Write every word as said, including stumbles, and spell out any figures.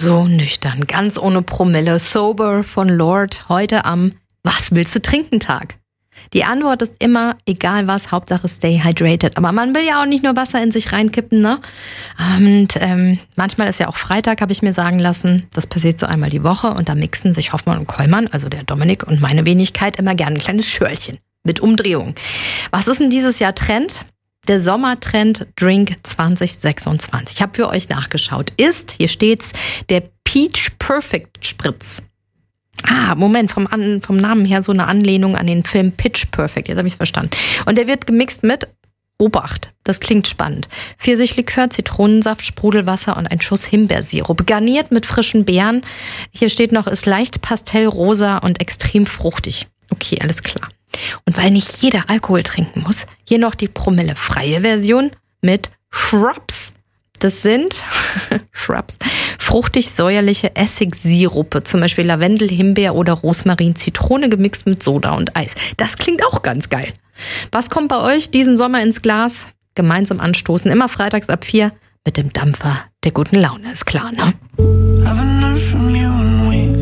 So nüchtern, ganz ohne Promille, sober von Lorde, heute am Was willst du trinken Tag. Die Antwort ist immer, egal was, Hauptsache stay hydrated. Aber man will ja auch nicht nur Wasser in sich reinkippen, ne? Und ähm, manchmal ist ja auch Freitag, habe ich mir sagen lassen. Das passiert so einmal die Woche und da mixen sich Hoffmann und Kollmann, also der Dominik und meine Wenigkeit, immer gerne ein kleines Schörlchen mit Umdrehung. Was ist denn dieses Jahr Trend? Der Sommertrend Drink zwanzig sechsundzwanzig. Ich habe für euch nachgeschaut. Ist, hier steht's, der Peach Perfect Spritz. Ah, Moment, vom, An- vom Namen her so eine Anlehnung an den Film Pitch Perfect. Jetzt habe ich es verstanden. Und der wird gemixt mit, Obacht, das klingt spannend, Pfirsichlikör, Zitronensaft, Sprudelwasser und ein Schuss Himbeersirup. Garniert mit frischen Beeren. Hier steht noch, ist leicht pastellrosa und extrem fruchtig. Okay, alles klar. Und weil nicht jeder Alkohol trinken muss, hier noch die promillefreie Version mit Shrubs. Das sind Shrubs, fruchtig-säuerliche Essigsirupe, zum Beispiel Lavendel, Himbeer oder Rosmarin, Zitrone gemixt mit Soda und Eis. Das klingt auch ganz geil. Was kommt bei euch diesen Sommer ins Glas? Gemeinsam anstoßen, immer freitags ab vier mit dem Dampfer der guten Laune, ist klar, ne?